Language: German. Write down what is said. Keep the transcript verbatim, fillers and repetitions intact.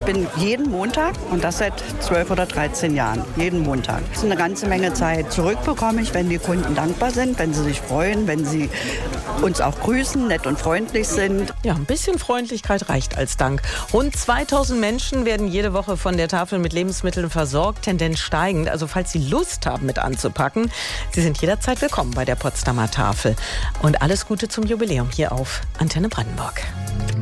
bin jeden Montag und das seit zwölf oder dreizehn Jahren. Jeden Montag. Das ist eine ganze Menge Zeit. Zurück bekomme ich, wenn die Kunden dankbar sind, wenn sie sich freuen, wenn sie uns auch grüßen, nett und freundlich sind. Ja, ein bisschen Freundlichkeit reicht als Dank. Rund zweitausend Menschen werden jede Woche von der Tafel mit Lebensmitteln versorgt, Tendenz steigend. Also falls Sie Lust haben, mit anzupacken, Sie sind jederzeit willkommen bei der Potsdamer Tafel. Und alles Gute zum Jubiläum hier auf Antenne Brandenburg.